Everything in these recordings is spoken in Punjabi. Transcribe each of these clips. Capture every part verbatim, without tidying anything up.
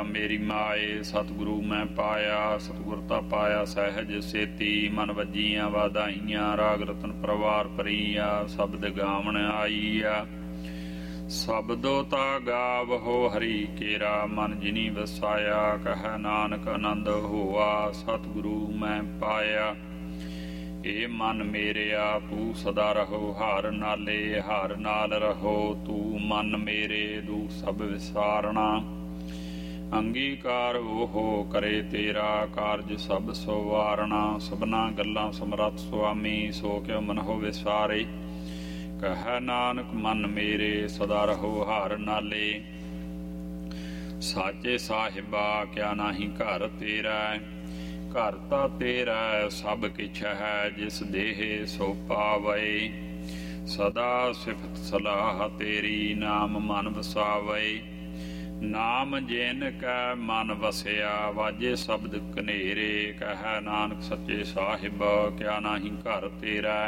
ਮੇਰੀ ਮਾਏ ਸਤਿਗੁਰੂ ਮੈਂ ਪਾਇਆ, ਸਤਿਗੁਰ ਤਾਂ ਪਾਇਆ ਸਹਿਜ ਸੇਤੀ। ਮਨ ਵੱਜੀਆਂ ਵਾਧਾਈਆਂ, ਰਾਗ ਰਤਨ ਪਰਵਾਰ ਭਰੀਆ। ਸ਼ਬਦ ਗਾਵਣ ਆਈਆ, ਸ਼ਬਦੋ ਤਾ ਗਾਵਹੋ ਹਰੀ ਕੇਰਾ। ਮਨ ਜਿਨੀ ਵਸਾਇਆ, ਕਹਿ ਨਾਨਕ ਆਨੰਦ ਹੋਆ। ਸਤਿਗੁਰੂ ਮੈਂ ਪਾਇਆ, ਏ ਮਨ ਮੇਰਿਆ ਤੂੰ ਸਦਾ ਰਹੋ। ਹਰ ਨਾਲੇ ਹਰ ਨਾਲ ਰਹੋ, ਤੂੰ ਮਨ ਮੇਰੇ ਦੁਖ ਸਭ ਵਿਸਾਰਣਾ। ਅੰਗੀਕਾਰ ਉਹ ਕਰੇ ਤੇਰਾ, ਕਾਰਜ ਸਭ ਸਵਾਰਣਾ। ਸਭਨਾ ਗੱਲਾਂ ਸਮਰੱਥ ਸੁਆਮੀ, ਸੋ ਕਿਉ ਮਨਹੁ ਵਿਸਾਰੇ। ਕਹਿ ਨਾਨਕ ਮਨ ਮੇਰੇ ਸਦਾ ਰਹੋ ਹਰ ਨਾਲੇ। ਸਾਚੇ ਸਾਹਿਬਾ ਕਿਆ ਨਾਹੀ ਘਰ ਤੇਰਾ। ਘਰ ਤਾਂ ਤੇਰਾ ਸਭ ਕਿਛ ਹੈ, ਜਿਸ ਦੇਹ ਸੋ ਪਾਵੈ। ਸਦਾ ਸਿਫਤ ਸਲਾਹ ਤੇਰੀ, ਨਾਮ ਮਨ ਵਸਾਵੈ। ਨਾਮ ਜਿਨ ਕੈ ਮਨ ਵਸਿਆ, ਵਾਜੇ ਸ਼ਬਦ ਕਨੇਰੇ। ਕਹਿ ਨਾਨਕ ਸੱਚੇ ਸਾਹਿਬ ਕਿਆ ਨਾਹੀ ਘਰ ਤੇਰਾ।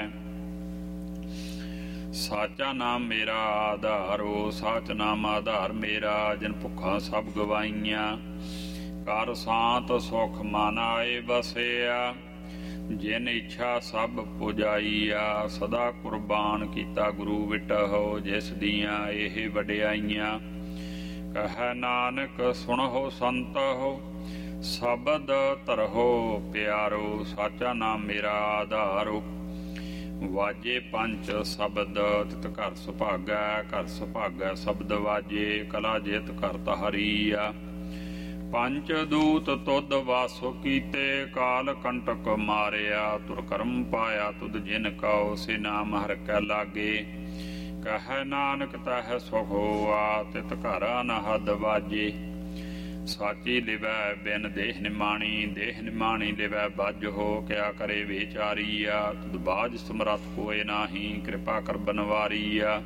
ਸਾਚਾ ਨਾਮ ਮੇਰਾ ਆਧਾਰੋ, ਸਾਚ ਨਾਮ ਆਧਾਰ ਮੇਰਾ। ਜਿਨ ਭੁੱਖਾਂ ਸਭ ਗਵਾਈਆਂ, ਕਰ ਸਾਂਤ ਸੁਖ ਮਨ ਆਏ ਬਸਿਆ। ਜਿਨ ਇੱਛਾ ਸਭ ਪੁਜਾਈਆ, ਸਦਾ ਕੁਰਬਾਨ ਕੀਤਾ ਗੁਰੂ ਵਿਟਹੁ। ਜਿਸ ਦੀਆਂ ਇਹ ਵਡਿਆਈਆਂ, ਕਹਿ ਨਾਨਕ ਸੁਣਹੁ ਸੰਤਹੁ। ਸ਼ਬਦ ਧਰਹੁ ਪਿਆਰੋ, ਸਾਚਾ ਨਾਮ ਮੇਰਾ ਆਧਾਰੋ। ਵਾਜੇ ਪੰਚ ਸ਼ਬਦ ਤਿਤ ਘਰ ਸੁਭਾਗੈ। ਘਰ ਸੁਭਾਗੈ ਸ਼ਬਦ ਵਾਜੇ, ਕਲਾ ਜਿਤ ਕਰਤ ਹਰੀਆ। ਪੰਚ ਦੂਤ ਤੁਧ ਵਾਸੋ ਕੀਤੇ, ਕਾਲ ਕੰਟਕ ਮਾਰਿਆ। ਤੁਰ ਕਰਮ ਪਾਇਆ ਤੁਧ ਜਿਨ ਕਉ, ਸੇ ਨਾਮ ਹਰਿ ਕੈ ਲਾਗੇ। ਕਹਿ ਨਾਨਕ ਤਹਿ ਸੁਖ ਹੋਆ, ਤਿਤ ਘਰ ਅਨਹਦ ਵਾਜੇ। ਸਾਚੀ ਲਿਵੈ ਬਿਨ ਦੇਹ ਨਿਮਾਣੀ, ਦੇਹ ਨਿਮਾਣੀ ਲਿਵੈ ਬੱਜ ਹੋ। ਕਿਆ ਕਰੇ ਵਿਚਾਰੀਆ, ਤੁਧ ਬਾਝ ਸਮਰੱਥ ਕੋਇ ਨਾਹੀ, ਕਿਰਪਾ ਕਰ ਬਨਵਾਰੀਆ।